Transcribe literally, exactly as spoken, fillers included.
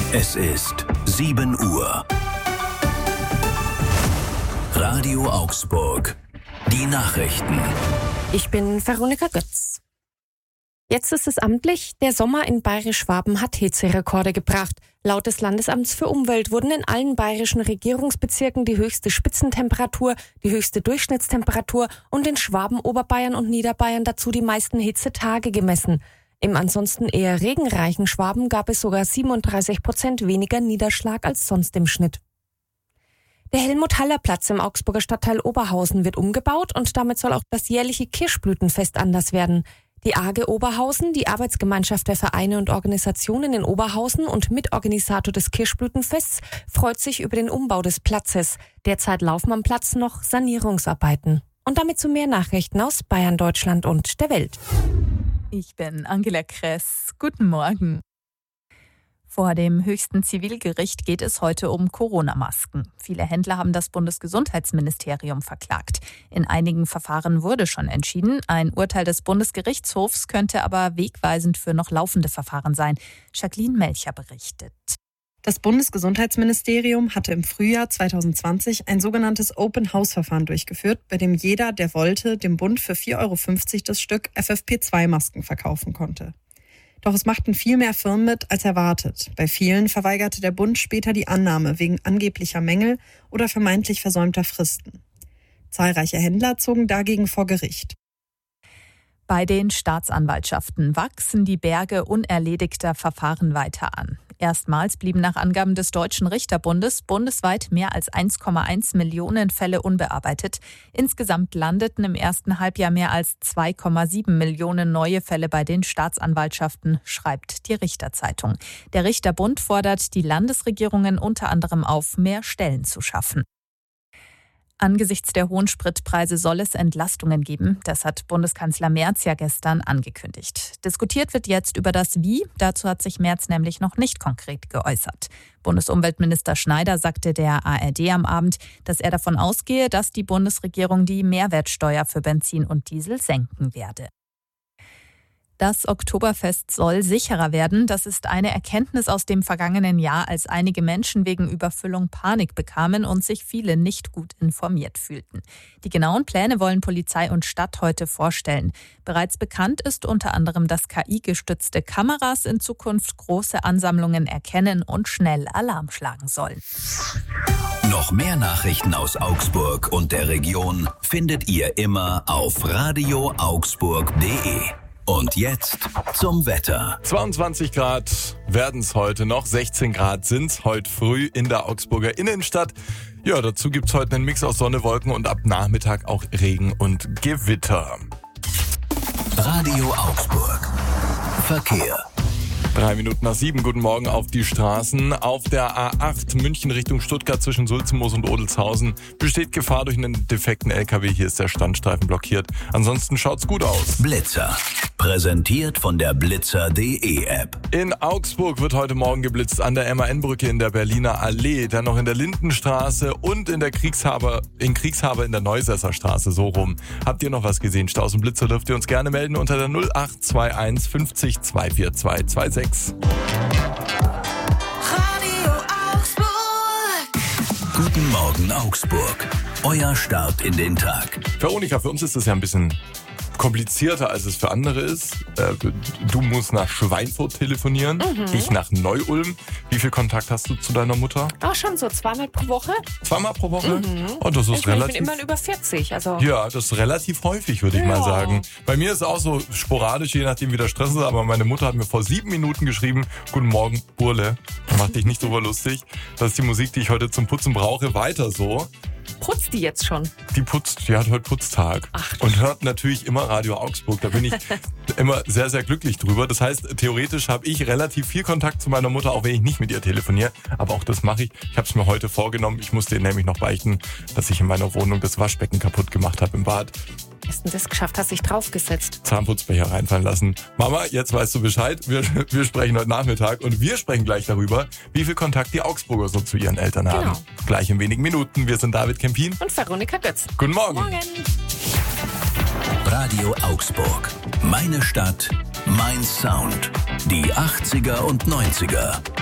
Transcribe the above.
Es ist sieben Uhr. Radio Augsburg. Die Nachrichten. Ich bin Veronika Götz. Jetzt ist es amtlich, der Sommer in Bayerisch-Schwaben hat Hitzerekorde gebracht. Laut des Landesamts für Umwelt wurden in allen bayerischen Regierungsbezirken die höchste Spitzentemperatur, die höchste Durchschnittstemperatur und in Schwaben, Oberbayern und Niederbayern dazu die meisten Hitzetage gemessen. Im ansonsten eher regenreichen Schwaben gab es sogar siebenunddreißig Prozent weniger Niederschlag als sonst im Schnitt. Der Helmut-Haller-Platz im Augsburger Stadtteil Oberhausen wird umgebaut und damit soll auch das jährliche Kirschblütenfest anders werden. Die A G Oberhausen, die Arbeitsgemeinschaft der Vereine und Organisationen in Oberhausen und Mitorganisator des Kirschblütenfests, freut sich über den Umbau des Platzes. Derzeit laufen am Platz noch Sanierungsarbeiten. Und damit zu mehr Nachrichten aus Bayern, Deutschland und der Welt. Ich bin Angela Kress. Guten Morgen. Vor dem höchsten Zivilgericht geht es heute um Corona-Masken. Viele Händler haben das Bundesgesundheitsministerium verklagt. In einigen Verfahren wurde schon entschieden. Ein Urteil des Bundesgerichtshofs könnte aber wegweisend für noch laufende Verfahren sein. Jacqueline Melcher berichtet. Das Bundesgesundheitsministerium hatte im Frühjahr zwanzig zwanzig ein sogenanntes Open-House-Verfahren durchgeführt, bei dem jeder, der wollte, dem Bund für vier Euro fünfzig das Stück F F P zwei Masken verkaufen konnte. Doch es machten viel mehr Firmen mit als erwartet. Bei vielen verweigerte der Bund später die Annahme wegen angeblicher Mängel oder vermeintlich versäumter Fristen. Zahlreiche Händler zogen dagegen vor Gericht. Bei den Staatsanwaltschaften wachsen die Berge unerledigter Verfahren weiter an. Erstmals blieben nach Angaben des Deutschen Richterbundes bundesweit mehr als eins Komma eins Millionen Fälle unbearbeitet. Insgesamt landeten im ersten Halbjahr mehr als zwei Komma sieben Millionen neue Fälle bei den Staatsanwaltschaften, schreibt die Richterzeitung. Der Richterbund fordert die Landesregierungen unter anderem auf, mehr Stellen zu schaffen. Angesichts der hohen Spritpreise soll es Entlastungen geben. Das hat Bundeskanzler Merz ja gestern angekündigt. Diskutiert wird jetzt über das Wie. Dazu hat sich Merz nämlich noch nicht konkret geäußert. Bundesumweltminister Schneider sagte der A R D am Abend, dass er davon ausgehe, dass die Bundesregierung die Mehrwertsteuer für Benzin und Diesel senken werde. Das Oktoberfest soll sicherer werden. Das ist eine Erkenntnis aus dem vergangenen Jahr, als einige Menschen wegen Überfüllung Panik bekamen und sich viele nicht gut informiert fühlten. Die genauen Pläne wollen Polizei und Stadt heute vorstellen. Bereits bekannt ist unter anderem, dass K I-gestützte Kameras in Zukunft große Ansammlungen erkennen und schnell Alarm schlagen sollen. Noch mehr Nachrichten aus Augsburg und der Region findet ihr immer auf radio augsburg punkt de. Und jetzt zum Wetter. zweiundzwanzig Grad werden es heute noch, sechzehn Grad sind es heute früh in der Augsburger Innenstadt. Ja, dazu gibt es heute einen Mix aus Sonne, Wolken und ab Nachmittag auch Regen und Gewitter. Radio Augsburg. Verkehr. Drei Minuten nach sieben, guten Morgen auf die Straßen. Auf der A acht München Richtung Stuttgart zwischen Sulzmoos und Odelshausen besteht Gefahr durch einen defekten L K W. Hier ist der Standstreifen blockiert. Ansonsten schaut's gut aus. Blitzer. Präsentiert von der Blitzer punkt de App. In Augsburg wird heute Morgen geblitzt an der M A N-Brücke in der Berliner Allee, dann noch in der Lindenstraße und in der Kriegshaber, in Kriegshaber in der Neusesser Straße, so rum. Habt ihr noch was gesehen? Staus und Blitzer dürft ihr uns gerne melden unter der null acht zwei eins fünfzig zwei vier zwei zwei sechs. Radio Augsburg. Guten Morgen Augsburg. Euer Start in den Tag. Veronika, für uns ist das ja ein bisschen komplizierter, als es für andere ist. Du musst nach Schweinfurt telefonieren, mhm. ich nach Neu-Ulm. Wie viel Kontakt hast du zu deiner Mutter? Auch schon so zweimal pro Woche. Zweimal pro Woche? Mhm. Oh, das ist ich, meine, relativ, ich bin immer über vierzig. Also. Ja, das ist relativ häufig, würde ich ja. mal sagen. Bei mir ist es auch so sporadisch, je nachdem wie der Stress ist. Aber meine Mutter hat mir vor sieben Minuten geschrieben, guten Morgen, Burle. Mach dich nicht drüber lustig. Das ist die Musik, die ich heute zum Putzen brauche. Weiter so. Putzt die jetzt schon? Die putzt, die hat heute Putztag. Ach. Und hört natürlich immer Radio Augsburg. Da bin ich immer sehr, sehr glücklich drüber. Das heißt, theoretisch habe ich relativ viel Kontakt zu meiner Mutter, auch wenn ich nicht mit ihr telefoniere. Aber auch das mache ich. Ich habe es mir heute vorgenommen. Ich musste ihr nämlich noch beichten, dass ich in meiner Wohnung das Waschbecken kaputt gemacht habe im Bad. Hast du das geschafft? Hast dich draufgesetzt? Zahnputzbecher reinfallen lassen. Mama, jetzt weißt du Bescheid. Wir, wir sprechen heute Nachmittag und wir sprechen gleich darüber, wie viel Kontakt die Augsburger so zu ihren Eltern haben. Genau. Gleich in wenigen Minuten. Wir sind David Kempin und Veronika Götz. Guten Morgen. Morgen. Radio Augsburg. Meine Stadt, mein Sound. Die achtziger und neunziger.